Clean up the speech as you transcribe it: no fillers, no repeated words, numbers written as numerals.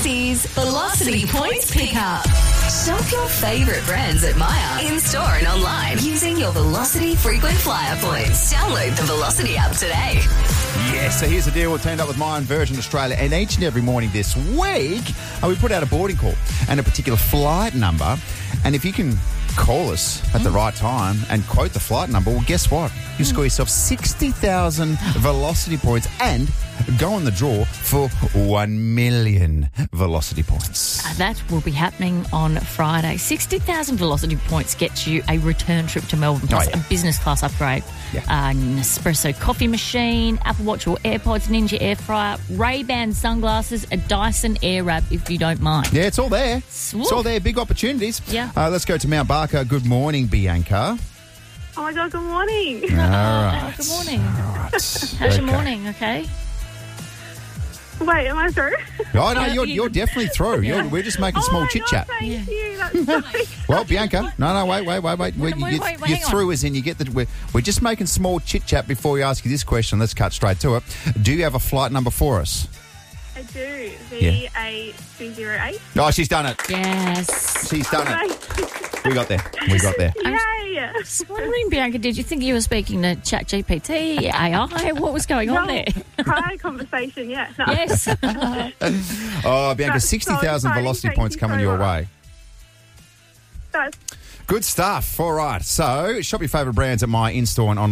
This is Velocity Points Pickup. Shop your favourite brands at Myer, in-store and online, using your Velocity Frequent Flyer points. Download the Velocity app today. Yes, so here's the deal. We've teamed up with Myer and Virgin Australia, and each and every morning this week, we put out a boarding call and a particular flight number. And if you can call us at the right time and quote the flight number, well, guess what? You score yourself 60,000 Velocity points and go on the draw for 1 million Velocity points. That will be happening on Friday. 60,000 Velocity points gets you a return trip to Melbourne, plus a business class upgrade. An Nespresso coffee machine, Apple Watch or AirPods, Ninja air fryer, Ray-Ban sunglasses, a Dyson Airwrap, if you don't mind. Yeah, it's all there. It's all there. Big opportunities. Yeah. Let's go to Mount Barker. Good morning, Bianca. Oh, my God, good morning. All right. Good morning. All right. How's your morning, okay? Wait, am I through? Oh, no, you're definitely through. We're just making small chit-chat. Thank you. That's so exciting. Well, Bianca, no, wait. Wait, You're hang through as in you get the... We're just making small chit-chat before we ask you this question. Let's cut straight to it. Do you have a flight number for us? I do. VA208. Oh, she's done it. Yes. She's done it. We got there. Yay. Wondering, Bianca, did you think you were speaking to ChatGPT, AI? What was going on there? Prior conversation, yeah. No. Yes. Oh, Bianca, That's 60,000 so Velocity exciting. points Thank you coming so your much. way. That's Good stuff. All right. So, shop your favourite brands at my in-store and online.